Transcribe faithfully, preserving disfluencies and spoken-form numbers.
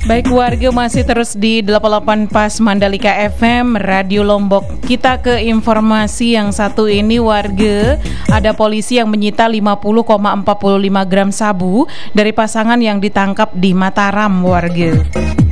Baik warga, masih terus di delapan puluh delapan Pas Mandalika F M Radio Lombok. Kita ke informasi yang satu ini warga. Ada polisi yang menyita lima puluh koma empat lima gram sabu dari pasangan yang ditangkap di Mataram warga.